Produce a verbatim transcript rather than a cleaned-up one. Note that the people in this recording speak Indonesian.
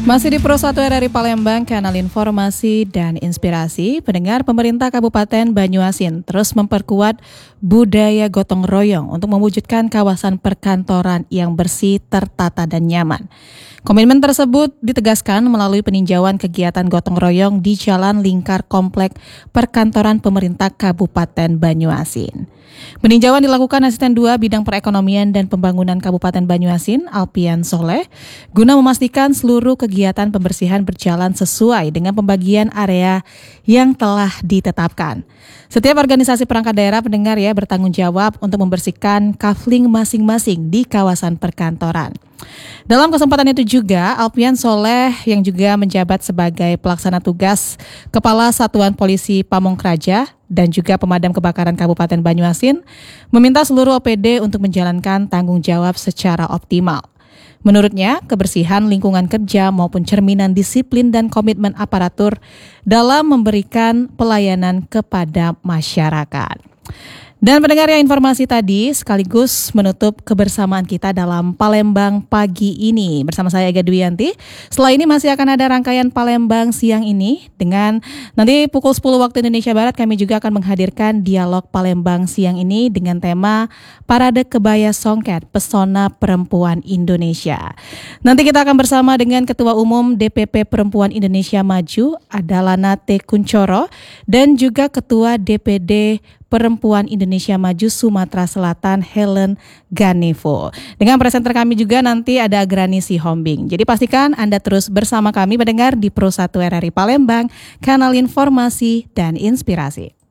Masih di Pro satu R R I Palembang, kanal informasi dan inspirasi. Pendengar, pemerintah Kabupaten Banyuasin terus memperkuat budaya gotong royong untuk mewujudkan kawasan perkantoran yang bersih, tertata dan nyaman. Komitmen tersebut ditegaskan melalui peninjauan kegiatan gotong royong di Jalan Lingkar Komplek Perkantoran Pemerintah Kabupaten Banyuasin. Peninjauan dilakukan Asisten dua Bidang Perekonomian dan Pembangunan Kabupaten Banyuasin, Alpian Soleh, guna memastikan seluruh kegiatan pembersihan berjalan sesuai dengan pembagian area yang telah ditetapkan. Setiap organisasi perangkat daerah, pendengar ya, bertanggung jawab untuk membersihkan kafling masing-masing di kawasan perkantoran. Dalam kesempatan itu juga, Alpian Soleh yang juga menjabat sebagai pelaksana tugas Kepala Satuan Polisi Pamong Praja dan juga Pemadam Kebakaran Kabupaten Banyuasin meminta seluruh O P D untuk menjalankan tanggung jawab secara optimal. Menurutnya, kebersihan lingkungan kerja maupun cerminan disiplin dan komitmen aparatur dalam memberikan pelayanan kepada masyarakat. Dan pendengar, ya, informasi tadi sekaligus menutup kebersamaan kita dalam Palembang pagi ini. Bersama saya Ega Dwianti. Setelah ini masih akan ada rangkaian Palembang siang ini dengan nanti pukul sepuluh waktu Indonesia Barat kami juga akan menghadirkan dialog Palembang siang ini dengan tema Parade Kebaya Songket Pesona Perempuan Indonesia. Nanti kita akan bersama dengan Ketua Umum D P P Perempuan Indonesia Maju Adalana T. Kuncoro dan juga Ketua D P D Perempuan Indonesia Maju Sumatera Selatan Helen Ganevo. Dengan presenter kami juga nanti ada Agrani Sihombing. Jadi pastikan Anda terus bersama kami mendengar di Pro satu R R I Palembang, kanal informasi dan inspirasi.